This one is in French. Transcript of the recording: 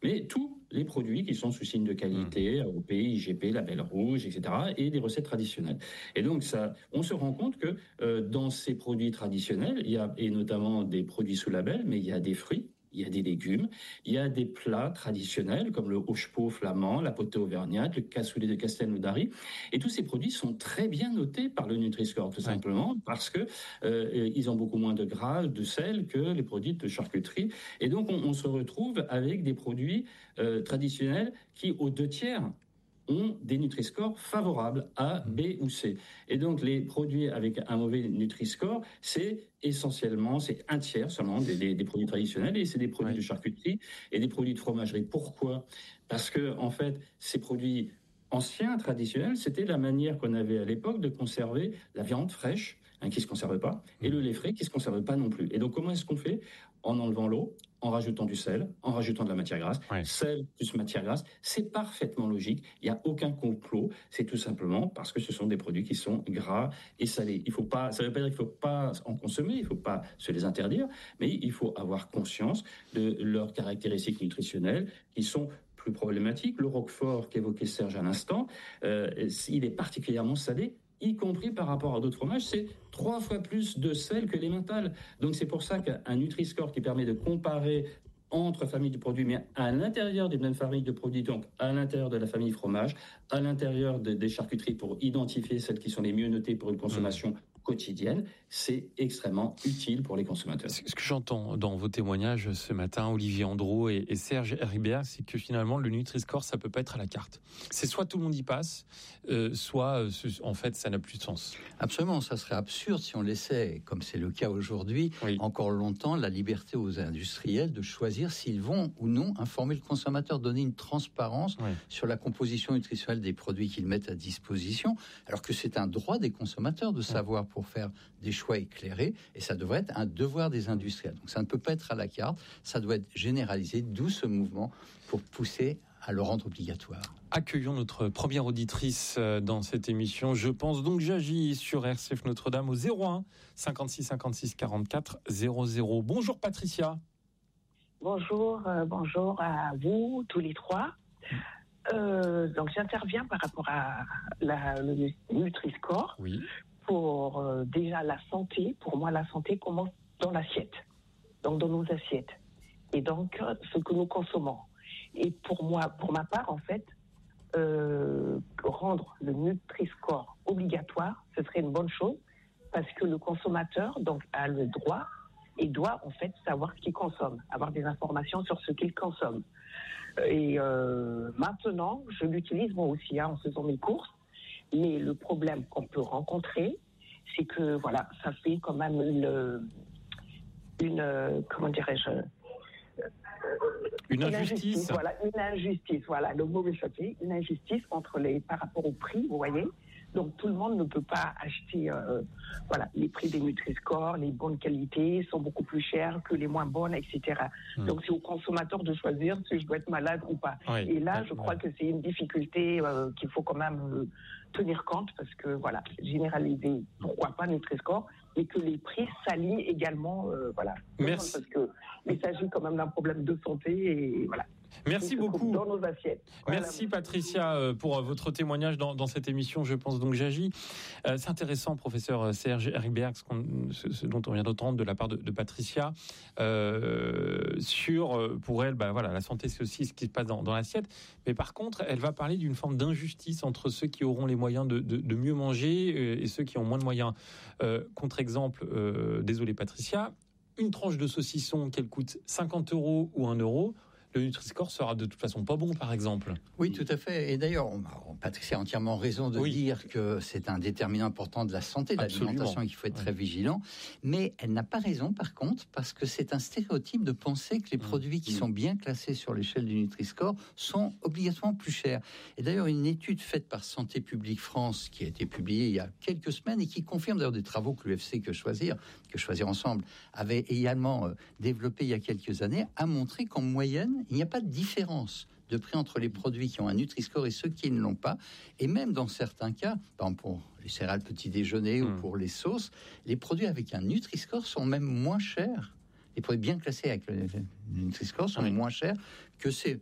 mais tous les produits qui sont sous signe de qualité, AOP, IGP, label rouge, etc., et des recettes traditionnelles. Et donc ça, on se rend compte que dans ces produits traditionnels, il y a, et notamment des produits sous label, mais il y a des fruits, il y a des légumes, il y a des plats traditionnels comme le hochepot flamand, la potée auvergnate, le cassoulet de Castelnaudary. Et tous ces produits sont très bien notés par le Nutri-Score, tout simplement, parce que ils ont beaucoup moins de gras, de sel que les produits de charcuterie. Et donc, on se retrouve avec des produits traditionnels qui, aux 2/3, ont des Nutri-Score favorables A, B ou C. Et donc, les produits avec un mauvais Nutri-Score, c'est essentiellement, c'est 1/3 seulement des produits traditionnels, et c'est des produits de charcuterie et des produits de fromagerie. Pourquoi ? Parce que, en fait, ces produits anciens, traditionnels, c'était la manière qu'on avait à l'époque de conserver la viande fraîche, qui se conserve pas, et le lait frais qui se conserve pas non plus. Et donc, comment est-ce qu'on fait ? En enlevant l'eau, en rajoutant du sel, en rajoutant de la matière grasse. Sel plus matière grasse, c'est parfaitement logique. Il n'y a aucun complot. C'est tout simplement parce que ce sont des produits qui sont gras et salés. Il faut pas, ça ne veut pas dire qu'il ne faut pas en consommer, il ne faut pas se les interdire, mais il faut avoir conscience de leurs caractéristiques nutritionnelles qui sont plus problématiques. Le Roquefort qu'évoquait Serge à l'instant, il est particulièrement salé, y compris par rapport à d'autres fromages, c'est 3 fois plus de sel que l'emmental. Donc c'est pour ça qu'un Nutri-Score qui permet de comparer entre familles de produits, mais à l'intérieur des mêmes familles de produits, donc à l'intérieur de la famille fromage, à l'intérieur des charcuteries pour identifier celles qui sont les mieux notées pour une consommation quotidienne, c'est extrêmement utile pour les consommateurs. Ce que j'entends dans vos témoignages ce matin, Olivier Andreau et Serge Ribert, c'est que finalement le Nutri-Score, ça peut pas être à la carte. C'est soit tout le monde y passe, soit en fait ça n'a plus de sens. Absolument, ça serait absurde si on laissait, comme c'est le cas aujourd'hui, encore longtemps la liberté aux industriels de choisir s'ils vont ou non informer le consommateur, donner une transparence sur la composition nutritionnelle des produits qu'ils mettent à disposition, alors que c'est un droit des consommateurs de savoir pour faire des choix éclairés, et ça devrait être un devoir des industriels. Donc ça ne peut pas être à la carte, ça doit être généralisé, d'où ce mouvement pour pousser à le rendre obligatoire. Accueillons notre première auditrice dans cette émission. Je pense donc j'agis sur RCF Notre-Dame au 01 56 56 44 00. Bonjour Patricia. Bonjour à vous tous les trois. Donc j'interviens par rapport à le Nutri-Score. Oui. Pour déjà la santé. Pour moi, la santé commence dans l'assiette, donc dans nos assiettes, et donc ce que nous consommons. Et pour ma part, en fait, rendre le Nutri-Score obligatoire, ce serait une bonne chose, parce que le consommateur donc a le droit et doit en fait savoir ce qu'il consomme, avoir des informations sur ce qu'il consomme. Et maintenant, je l'utilise moi aussi en faisant mes courses. Mais le problème qu'on peut rencontrer, c'est que voilà, ça fait quand même une injustice. Une injustice. Voilà, le mot m'échappait. Une injustice par rapport au prix, vous voyez. Donc tout le monde ne peut pas acheter. Les prix des Nutri-Score, les bonnes qualités sont beaucoup plus chers que les moins bonnes, etc. Donc c'est au consommateur de choisir si je dois être malade ou pas. Et là, je crois que c'est une difficulté qu'il faut quand même tenir compte, parce que généraliser, pourquoi pas Nutri-Score, et que les prix s'alignent également. Merci. Parce que il s'agit quand même d'un problème de santé et voilà. Merci beaucoup. Dans nos assiettes. Merci Patricia pour votre témoignage dans cette émission. Je pense donc j'agis. C'est intéressant, professeur Serge Ribert, ce dont on vient d'entendre de la part de Patricia sur pour elle, la santé c'est aussi ce qui se passe dans l'assiette. Mais par contre, elle va parler d'une forme d'injustice entre ceux qui auront les moyens de mieux manger et ceux qui ont moins de moyens. Contre-exemple, désolé Patricia, une tranche de saucisson qu'elle coûte 50 € ou 1 €. Le Nutri-Score sera de toute façon pas bon, par exemple. Oui, tout à fait. Et d'ailleurs, Patricia a entièrement raison de dire que c'est un déterminant important de la santé, de l'alimentation, et qu'il faut être très vigilant. Mais elle n'a pas raison, par contre, parce que c'est un stéréotype de penser que les produits qui sont bien classés sur l'échelle du Nutri-Score sont obligatoirement plus chers. Et d'ailleurs, une étude faite par Santé publique France, qui a été publiée il y a quelques semaines et qui confirme d'ailleurs des travaux que l'UFC que Choisir Ensemble avait également développé il y a quelques années, a montré qu'en moyenne, il n'y a pas de différence de prix entre les produits qui ont un Nutri-Score et ceux qui ne l'ont pas. Et même dans certains cas, par exemple pour les céréales petit déjeuner ou pour les sauces, les produits avec un Nutri-Score sont même moins chers. Les produits bien classés avec le Nutri-Score sont moins chers que ces